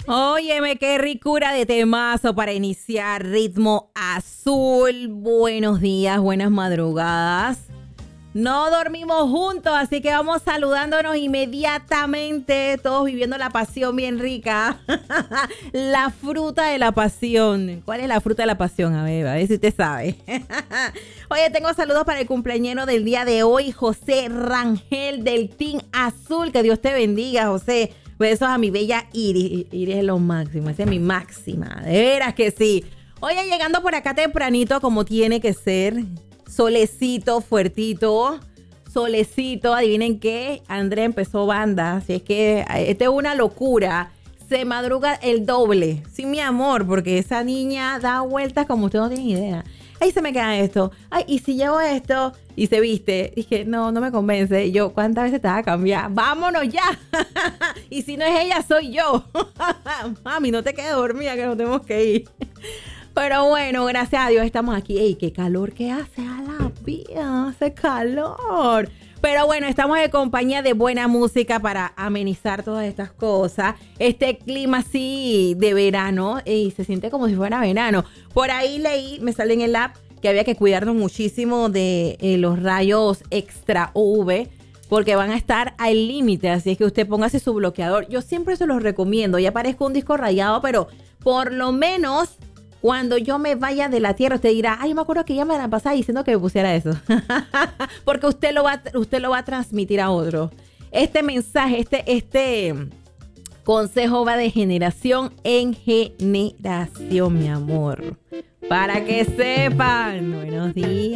Óyeme, qué ricura de temazo para iniciar Ritmo Azul. Buenos días, buenas madrugadas. No dormimos juntos, así que vamos saludándonos inmediatamente, todos viviendo la pasión bien rica. La fruta de la pasión. ¿Cuál es la fruta de la pasión? A ver si usted sabe. Oye, tengo saludos para el cumpleañero del día de hoy, José Rangel del Team Azul. Que Dios te bendiga, José. Besos a mi bella Iris. Iris es lo máximo, esa es mi máxima. De veras que sí. Oye, llegando por acá tempranito como tiene que ser. Solecito, fuertito. Solecito, adivinen qué. André empezó banda. Así es que esta es una locura. Se madruga el doble. Sí, mi amor, porque esa niña da vueltas como usted no tiene idea. Ay, se me queda esto. Ay, y si llevo esto y se viste. Dije, no me convence. Y yo, ¿cuántas veces te vas a cambiar? ¡Vámonos ya! Y si no es ella, soy yo. Mami, no te quedes dormida que nos tenemos que ir. Pero bueno, gracias a Dios estamos aquí. ¡Ey, qué calor que hace a la vida! ¡Hace calor! Pero bueno, estamos en compañía de buena música para amenizar todas estas cosas. Este clima así de verano, y se siente como si fuera verano. Por ahí leí, me sale en el app, que había que cuidarnos muchísimo de los rayos extra UV, porque van a estar al límite. Así es que usted póngase su bloqueador. Yo siempre se los recomiendo. Ya parezco un disco rayado, pero por lo menos cuando yo me vaya de la tierra, usted dirá, ay, me acuerdo que ya me la pasaba diciendo que me pusiera eso. Porque usted lo va a transmitir a otro. Este mensaje, este consejo va de generación en generación, mi amor. Para que sepan. Buenos días.